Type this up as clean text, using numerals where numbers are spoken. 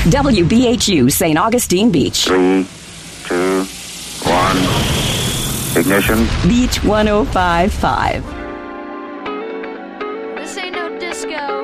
WBHU St. Augustine Beach. 3, 2, 1. Ignition. Beach 105.5. This ain't no disco.